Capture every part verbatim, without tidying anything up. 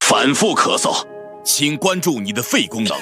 反复咳嗽，请关注你的肺功能。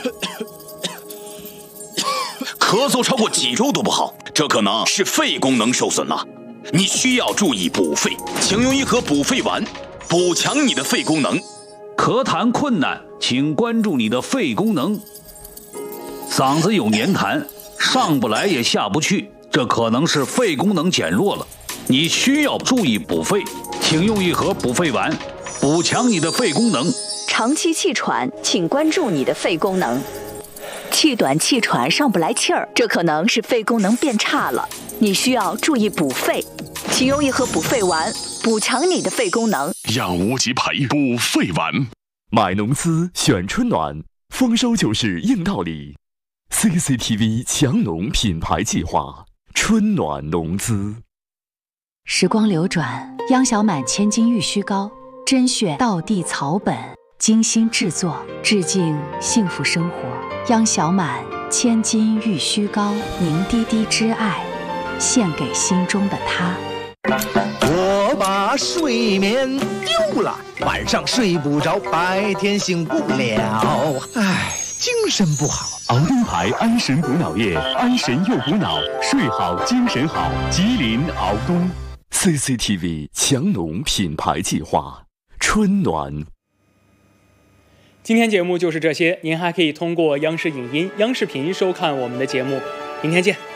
咳嗽超过几周都不好，这可能是肺功能受损了。你需要注意补肺，请用一盒补肺丸，补强你的肺功能。 咳痰困难，请关注你的肺功能。嗓子有黏痰，上不来也下不去，这可能是肺功能减弱了。你需要注意补肺，请用一盒补肺丸，补强你的肺功能。 长期气喘，请关注你的肺功能。气短气喘上不来气儿，这可能是肺功能变差了，你需要注意补肺，请用一盒补肺丸，补强你的肺功能。 养无极培补肺丸， 买农资选春暖，丰收就是硬道理。C C T V 强农品牌计划，春暖农资。 时光流转，央小满千金玉虚膏，甄选道地草本，精心制作，致敬幸福生活。央小满千金玉虚膏，凝滴滴之爱，献给心中的他。 我把睡眠丢了，晚上睡不着，白天醒不了，唉，精神不好。 熬东牌安神补脑液，安神又补脑，睡好精神好。吉林熬东。C C T V 强农品牌计划，春暖。 今天节目就是这些，您还可以通过央视影音、央视频收看我们的节目。明天见。